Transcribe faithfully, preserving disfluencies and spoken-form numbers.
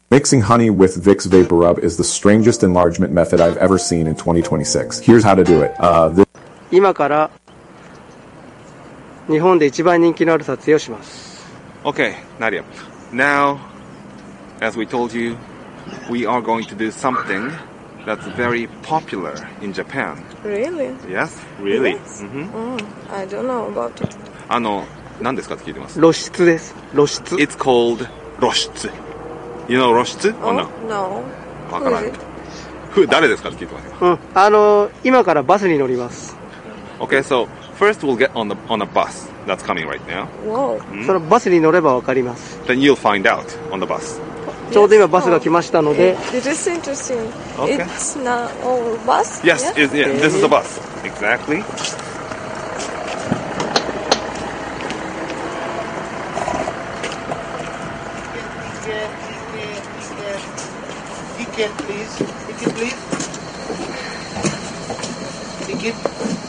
Mixing honey with Vicks Vapor Rub is the strangest enlargement method I've ever seen in twenty twenty-six. Here's how to do it. Uh, this 今から日本で一番人気のある撮影をします。 Okay, Nadia. Now, as we told you, we are going to do something that's very popular in Japan. Really? Yes, really. Yes? Mm-hmm. Mm, I don't know about it. あの、何ですかって聞いてます。 露出です。露出。 It's called 露出。You know 露出 or no? No. わからない。 Who is it? ふ誰ですかって聞いてますよ。 うん。あの今からバスに乗ります。 Okay, so first we'll get on the on a bus that's coming right now. Whoa. そのバスに乗ればわかります。 Then you'll find out on the bus. ちょうど今バスが来ましたので。 It is interesting. Okay. It's not all bus? Yes, Yeah? is, yeah, this is the bus. Exactly. Ticket, please. Ticket, please. Ticket.